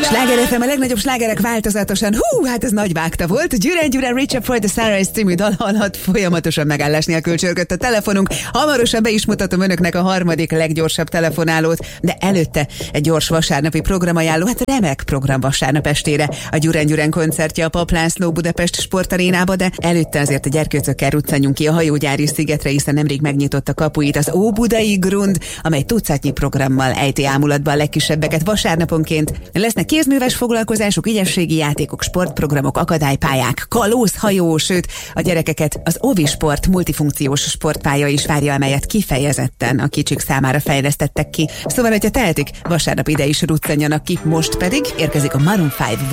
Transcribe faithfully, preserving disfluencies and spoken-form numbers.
Sláger ef em, a legnagyobb slágerek változatosan. Hú, hát ez nagy vágta volt. Gyüren Gyüren Reach Up for the Sunrise című dal alatt folyamatosan megállás nélkül csörgött a telefonunk. Hamarosan be is mutatom önöknek a harmadik leggyorsabb telefonálót, de előtte egy gyors vasárnapi programajánló, hát remek program vasárnap estére. A Gyüren Gyüren koncertje a Papp László Budapest Sportarénába, de előtte azért a gyerkőcökkel ruccanjunk ki a hajógyári szigetre, hiszen nemrég megnyitott a kapuit az Óbudai Grund, amely tucatnyi programmal ejti ámulatba a legkisebbeket vasárnaponként. Lesznek kézműves foglalkozások, ügyességi játékok, sportprogramok, akadálypályák, kalózhajó, sőt, a gyerekeket az Ovisport multifunkciós sportpálya is várja, amelyet kifejezetten a kicsik számára fejlesztettek ki. Szóval, hogyha tehetik, vasárnap ide is ruccanjanak ki, most pedig érkezik a Maroon öt